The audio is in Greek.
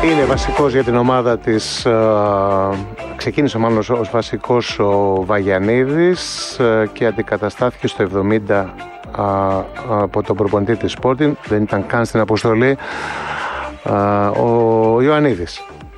Είναι βασικός για την ομάδα της, ξεκίνησε μάλλον ως βασικός ο Βαγιανίδης και αντικαταστάθηκε στο 70 από τον προπονητή της Sporting, δεν ήταν καν στην αποστολή, ο Ιωαννίδης.